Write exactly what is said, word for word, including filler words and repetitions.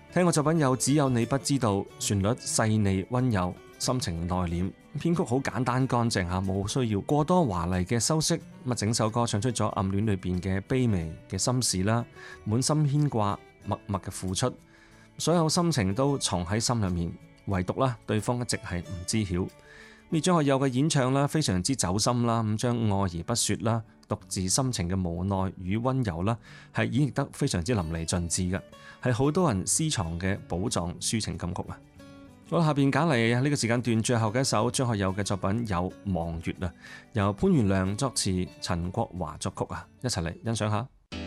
聽過作品有只有你不知道，旋律細膩溫柔，心情內斂，編曲好簡單乾淨嚇，冇需要過多華麗嘅修飾。咁整首歌唱出咗暗戀裏邊嘅卑微嘅心事啦，滿心牽掛，默默嘅付出，所有心情都藏喺心裏面，唯獨啦對方一直係唔知曉。呢張學友嘅演唱啦，非常之走心啦，咁將愛而不說啦，獨自心情嘅無奈與溫柔啦，係演繹得非常之淋漓盡致嘅，係好多人私藏嘅寶藏抒情金曲啊！好，下邊揀嚟呢個時間段最後嘅一首張學友嘅作品有《望月》啊，由潘源良作詞，陳國華作曲啊，一齊嚟欣賞下。